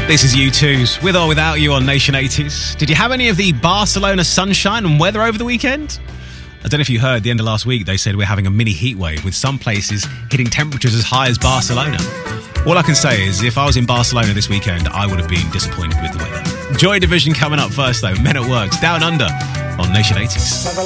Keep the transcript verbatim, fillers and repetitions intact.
This is U two's With or Without You on Nation eighties. Did you have any of the Barcelona sunshine and weather over the weekend? I don't know if you heard, the end of last week they said we're having a mini heat wave with some places hitting temperatures as high as Barcelona. All I can say is if I was in Barcelona this weekend, I would have been disappointed with the weather. Joy Division coming up first though. Men at Work's Down Under on Nation eighties.